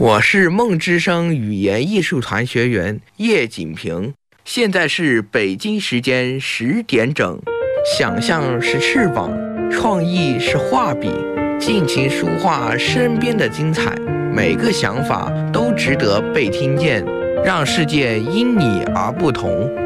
我是梦之声语言艺术团学员叶锦平，现在是北京时间10点整。想象是翅膀，创意是画笔，尽情抒画身边的精彩，每个想法都值得被听见，让世界因你而不同。